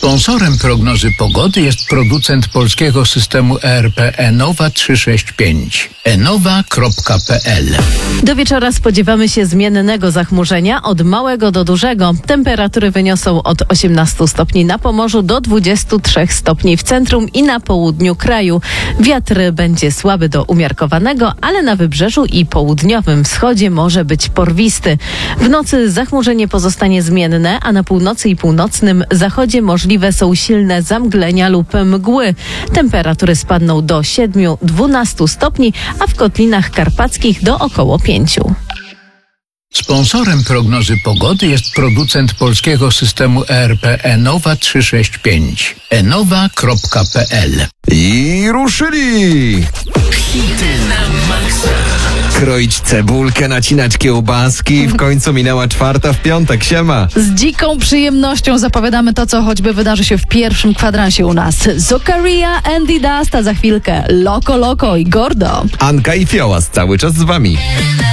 Sponsorem prognozy pogody jest producent polskiego systemu ERP Enowa 365. enowa.pl. Do wieczora spodziewamy się zmiennego zachmurzenia od małego do dużego. Temperatury wyniosą od 18 stopni na Pomorzu do 23 stopni w centrum i na południu kraju. Wiatr będzie słaby do umiarkowanego, ale na wybrzeżu i południowym wschodzie może być porwisty. W nocy zachmurzenie pozostanie zmienne, a na północy i północnym zachodzie możliwe są silne zamglenia lub mgły. Temperatury spadną do 7-12 stopni, a w kotlinach karpackich do około 5. Sponsorem prognozy pogody jest producent polskiego systemu ERP Enowa 365. enowa.pl. I ruszyli! Hity na maksa. Kroić cebulkę, nacinać kiełbaski. W końcu minęła czwarta w piątek. Siema! Z dziką przyjemnością zapowiadamy to, co choćby wydarzy się w pierwszym kwadransie u nas. Zokaria, Andy Dust, a za chwilkę Loco Loco i Gordo. Anka i Fiołas cały czas z wami.